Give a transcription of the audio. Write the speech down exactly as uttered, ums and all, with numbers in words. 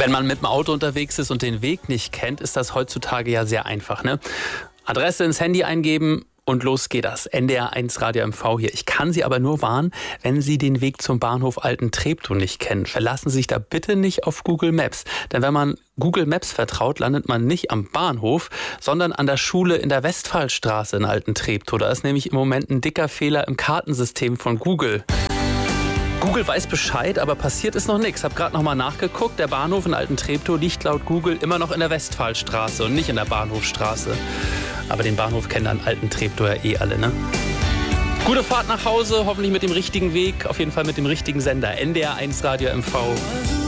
Wenn man mit dem Auto unterwegs ist und den Weg nicht kennt, ist das heutzutage ja sehr einfach, ne? Adresse ins Handy eingeben und los geht das. N D R eins Radio M V hier. Ich kann Sie aber nur warnen, wenn Sie den Weg zum Bahnhof Alten Treptow nicht kennen. Verlassen Sie sich da bitte nicht auf Google Maps. Denn wenn man Google Maps vertraut, landet man nicht am Bahnhof, sondern an der Schule in der Westphallstraße in Alten Treptow. Da ist nämlich im Moment ein dicker Fehler im Kartensystem von Google. Google weiß Bescheid, aber passiert ist noch nichts. Hab gerade noch mal nachgeguckt. Der Bahnhof in Alten Treptow liegt laut Google immer noch in der Westphallstraße und nicht in der Bahnhofstraße. Aber den Bahnhof kennen dann Alten Treptow ja eh alle, ne? Gute Fahrt nach Hause, hoffentlich mit dem richtigen Weg, auf jeden Fall mit dem richtigen Sender. N D R eins Radio M V.